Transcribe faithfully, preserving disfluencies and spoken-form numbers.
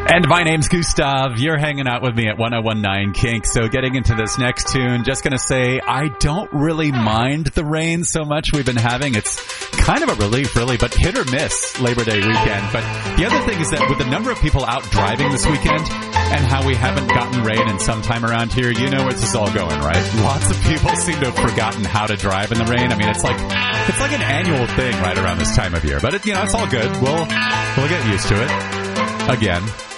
And my name's Gustav. You're hanging out with me at one oh one point nine Kink. So getting into this next tune, just going to say I don't really mind the rain so much we've been having. It's kind of a relief, really, but hit or miss Labor Day weekend. But the other thing is that with the number of people out driving this weekend and how we haven't gotten rain in some time around here, you know where this is all going, right? Lots of people seem to have forgotten how to drive in the rain. I mean, it's like it's like an annual thing right around this time of year. But, it, you know, it's all good. We'll, we'll get used to it. Again.